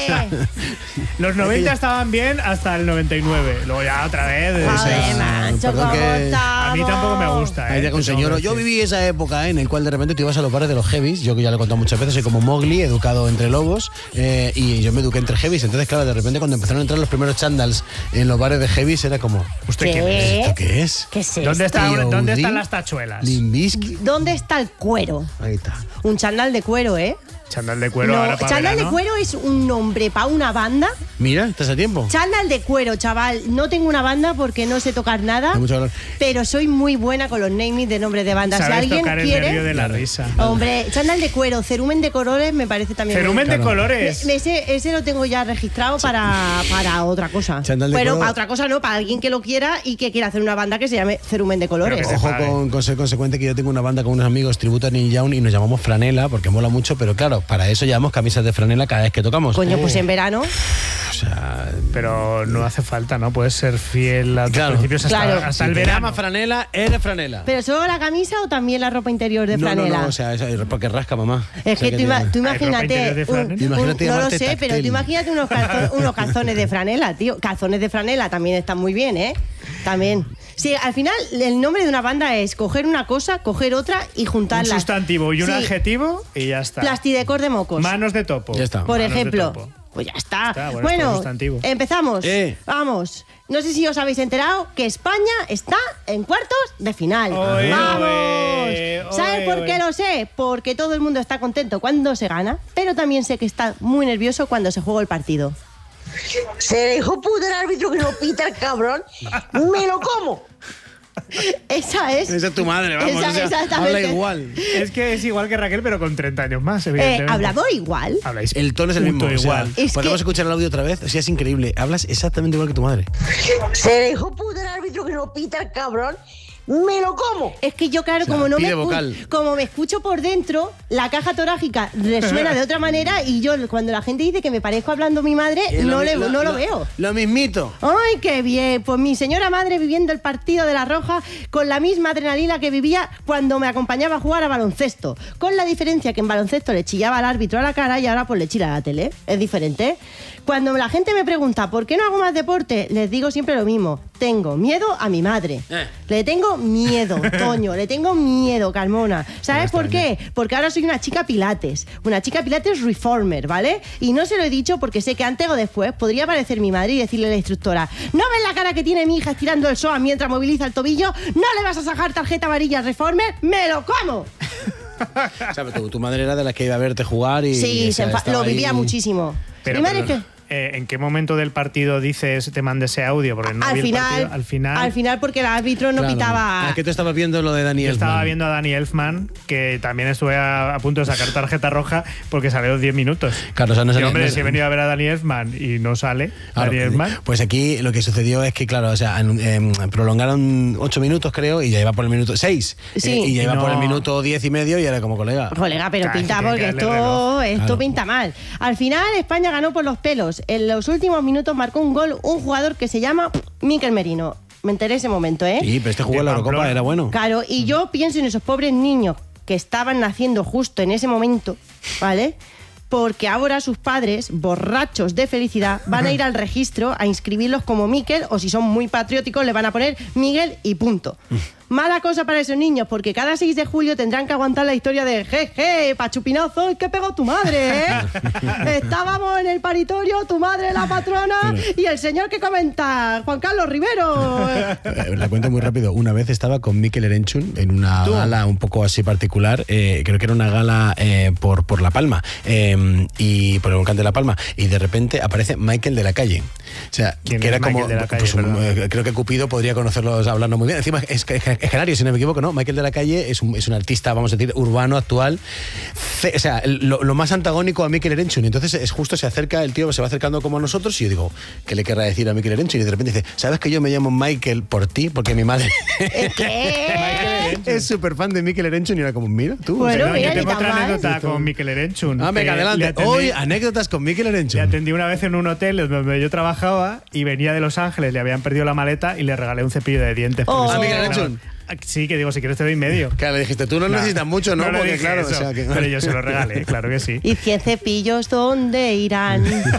Los 90 estaban bien hasta el 99. Luego ya otra vez. A mí tampoco me gusta. Ahí llega un señor. Yo viví esa época en el cual de repente tú ibas a los bares de los heavies. Yo que ya lo he contado muchas veces, soy como Mowgli, educado entre lobos. Y yo me eduqué entre heavies. Entonces, claro, de repente cuando empezaron a entrar los primeros chandals en los bares de heavies, era como, ¿usted qué es? ¿Esto qué es? ¿Qué es esto? ¿Dónde están las tachuelas? Limp Bizkit. ¿Dónde está el cuero? Ahí está. Un chándal de cuero, ¿eh? Chándal de cuero No, ahora para chándal de verano. cuero es un nombre para una banda. Mira, estás a tiempo. Chándal de cuero, chaval. No tengo una banda porque no sé tocar nada. Hay mucho valor. Pero soy muy buena con los naming de nombres de bandas. Si Sabes alguien tocar el quiere. nervio de la risa. Hombre, chándal de cuero, cerumen de colores me parece también. Cerumen de colores. Ese lo tengo ya registrado para otra cosa. Chándal de Pero cuero. para otra cosa no, para alguien que lo quiera y que quiera hacer una banda que se llame cerumen de colores. Pero que Ojo con ser consecuente, que yo tengo una banda con unos amigos, tributo a Neil Young, y nos llamamos Franela porque mola mucho, pero claro, para eso llevamos camisas de franela cada vez que tocamos. Coño, pues en verano. O sea, Pero no hace falta, ¿no? Puedes ser fiel a tus Claro. principios hasta, Claro. hasta si el te verano. llamas franela, eres franela. ¿Pero solo la camisa o también la ropa interior de franela? No, o sea, porque rasca, mamá. Es O sea, que tú ropa interior imagínate, de franela. Imagínate no lo llamarte sé, táctil. pero tú imagínate unos calzones de franela, tío. Calzones de franela también están muy bien, ¿eh? También. Sí, al final el nombre de una banda es coger una cosa, coger otra y Un juntarlas. sustantivo y un Sí. adjetivo y ya está. Plastidecor de mocos. Manos de topo. Ya está. Por Manos de ejemplo. topo. Pues ya está. Está, bueno, esto es Bueno, sustantivo. empezamos. Vamos. No sé si os habéis enterado que España está en cuartos de final. Oe, ¡Vamos! oe, ¿Sabes por qué oe. lo sé? Porque todo el mundo está contento cuando se gana, pero también sé que está muy nervioso cuando se juega el partido. Se dejó puto el árbitro que no pita el cabrón. ¡Me lo como! Esa es. Esa es tu madre, vamos. Esa, o sea, exactamente. habla igual. Es que es igual que Raquel, pero con 30 años más, evidentemente. ¿Hablamos igual? Habláis El tono es el mismo. puto o sea, igual. Es podemos que- escuchar el audio otra vez. O sea, es increíble. Hablas exactamente igual que tu madre. Se dejó puto el árbitro que no pita el cabrón. ¡Me lo como! Es que yo, claro, O sea, como pide vocal. como me escucho por dentro, la caja torácica resuena de otra manera y yo, cuando la gente dice que me parezco hablando a mi madre, no lo veo. Lo mismito. ¡Ay, qué bien! Pues mi señora madre viviendo el partido de La Roja con la misma adrenalina que vivía cuando me acompañaba a jugar a baloncesto. Con la diferencia que en baloncesto le chillaba al árbitro a la cara y ahora pues le chilla a la tele. Es diferente. Cuando la gente me pregunta ¿por qué no hago más deporte? Les digo siempre lo mismo. Tengo miedo a mi madre. Le tengo miedo, Toño. Le tengo miedo, Carmona. ¿Sabes por qué? Porque ahora soy una chica pilates. Una chica pilates reformer, ¿vale? Y no se lo he dicho porque sé que antes o después podría aparecer mi madre y decirle a la instructora: ¿no ves la cara que tiene mi hija estirando el psoas mientras moviliza el tobillo? ¿No le vas a sacar tarjeta amarilla al reformer? ¡Me lo como! O sea, tu madre era de las que iba a verte jugar y... Sí, o sea, estaba lo vivía ahí. muchísimo. Pero, mi madre perdona, ¿en qué momento del partido dices te mande ese audio? Porque no vi el partido. Al final. porque el árbitro no Claro. pitaba. Ah, que tú estabas viendo lo de Dani Yo estaba Elfman. viendo a Danny Elfman, que también estuve a punto de sacar tarjeta roja porque salió 10 minutos. Claro, o sea, no Y sale- hombre, no si he venido a ver a Danny Elfman y no sale Claro, Danny Elfman. pues aquí lo que sucedió es que, claro, o sea, prolongaron 8 minutos, creo, y ya iba por el minuto 6. Sí. Y ya iba No. por el minuto 10 y medio y era como colega. Colega, pero Claro, pinta tiene que porque darle esto reloj. Claro. pinta mal. Al final, España ganó por los pelos. En los últimos minutos marcó un gol un jugador que se llama Mikel Merino. Me enteré ese momento, ¿eh? Sí, pero este jugó De en la Eurocopa, Pamplona. era bueno. Claro, y yo pienso en esos pobres niños que estaban naciendo justo en ese momento, ¿vale? Porque ahora sus padres, borrachos de felicidad, van a ir al registro a inscribirlos como Mikel, o si son muy patrióticos, le van a poner Miguel y punto. Mala cosa para esos niños, porque cada 6 de julio tendrán que aguantar la historia de jeje, pachupinazo, ¿qué pegó tu madre, Estábamos en el paritorio, tu madre la patrona y el señor que comenta, Juan Carlos Rivero. La cuento muy rápido. Una vez estaba con Mikel Erenchun en una gala un poco así particular. Creo que era una gala por La Palma. Y por el volcán de La Palma. Y de repente aparece Michael de la Calle. O sea, ¿Quién que es era como. Michael de la Calle, Pues, perdón? creo que Cupido podría conocerlos hablando muy bien. Encima es canario, si no me equivoco, ¿no? Michael de la Calle es un artista, vamos a decir, urbano, actual. O sea, lo más antagónico a Mikel Erenchun. Entonces es justo, se acerca, el tío se va acercando como a nosotros y yo digo, ¿qué le querrá decir a Mikel Erenchun? Y de repente dice, ¿sabes que yo me llamo Michael por ti? Porque mi madre ¿Qué? es súper fan de Mikel Erenchun y era como, mira, tú. Bueno, No, mira, yo ni tengo tan otra mal. anécdota con Mikel Erenchun. Ah, venga, Le adelante. atendí- Hoy, anécdotas con Mikel Le Erenchun. atendí una vez en un hotel donde yo trabajaba y venía de Los Ángeles, le habían perdido la maleta y le regalé un cepillo de dientes. Oh. Porque ¿A se- Mikel Erenchun? Sí, que digo, si quieres te doy medio. Claro, le dijiste, tú no necesitas mucho, ¿no? le Porque dije claro, eso, o sea que... pero yo se lo regalé, claro que sí. ¿Y 100 cepillos dónde irán?